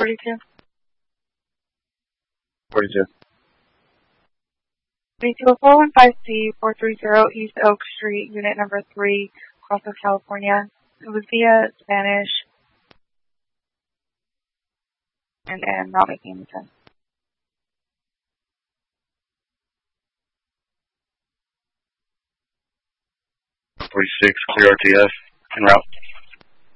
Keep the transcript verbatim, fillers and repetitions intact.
forty-two. forty-two. forty-two, four one five C, four three zero East Oak Street, unit number three, Crossville, California. It was via Spanish, and I'm not making any sense. forty-six, clear R T F, en route.